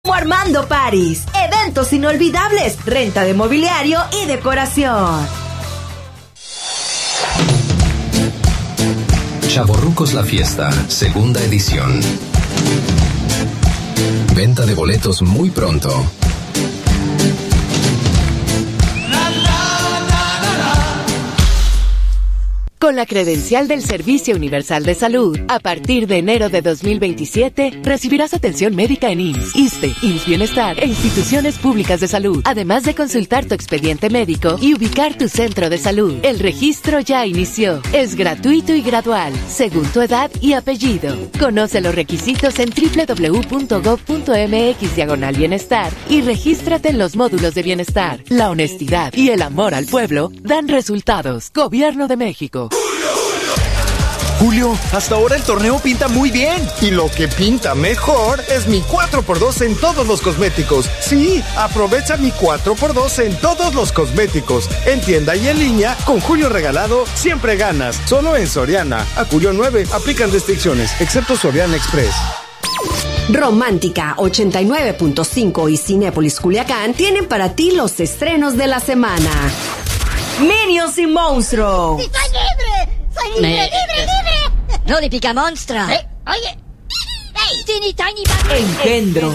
Armando París, eventos inolvidables, renta de mobiliario y decoración. Chavorrucos la Fiesta, segunda edición. Venta de boletos muy pronto. Con la credencial del Servicio Universal de Salud, a partir de enero de 2027, recibirás atención médica en IMSS, ISSSTE, IMSS Bienestar e instituciones públicas de salud, además de consultar tu expediente médico y ubicar tu centro de salud. El registro ya inició. Es gratuito y gradual, según tu edad y apellido. Conoce los requisitos en www.gov.mx/bienestar y regístrate en los módulos de bienestar. La honestidad y el amor al pueblo dan resultados. Gobierno de México. Julio, hasta ahora el torneo pinta muy bien. Y lo que pinta mejor es mi 4x2 en todos los cosméticos. Sí, aprovecha mi 4x2 en todos los cosméticos. En tienda y en línea, con Julio regalado, siempre ganas. Solo en Soriana. A Julio 9, aplican restricciones, excepto Soriana Express. Romántica 89.5 y Cinépolis Culiacán tienen para ti los estrenos de la semana. Minions y Monstruo. ¡Soy libre! ¡Soy libre, libre! Loli Pica Monstruo. Oye. Hey, Teeny Tiny Bad. Engendro.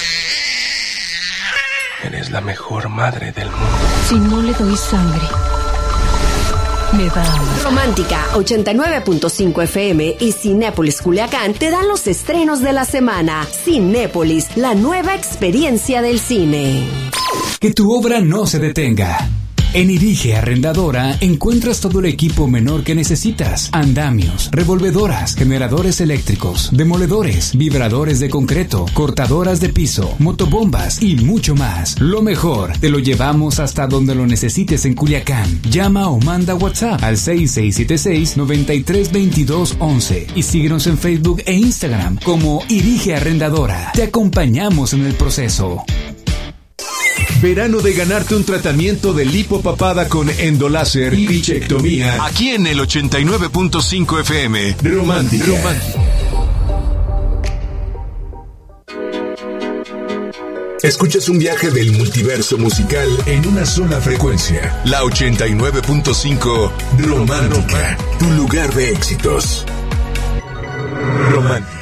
Eres la mejor madre del mundo. Si no le doy sangre, me va a amar. Romántica 89.5 FM y Cinépolis Culiacán te dan los estrenos de la semana. Cinépolis, la nueva experiencia del cine. Que tu obra no se detenga. En Irige Arrendadora encuentras todo el equipo menor que necesitas. Andamios, revolvedoras, generadores eléctricos, demoledores, vibradores de concreto, cortadoras de piso, motobombas y mucho más. Lo mejor, te lo llevamos hasta donde lo necesites en Culiacán. Llama o manda WhatsApp al 6676-932211 y síguenos en Facebook e Instagram como Irige Arrendadora. Te acompañamos en el proceso. Verano de ganarte un tratamiento de lipopapada con endoláser y bichectomía. Aquí en el 89.5 FM. Romántica. Escuchas un viaje del multiverso musical en una sola frecuencia. La 89.5 Romántica. Tu lugar de éxitos. Romántica.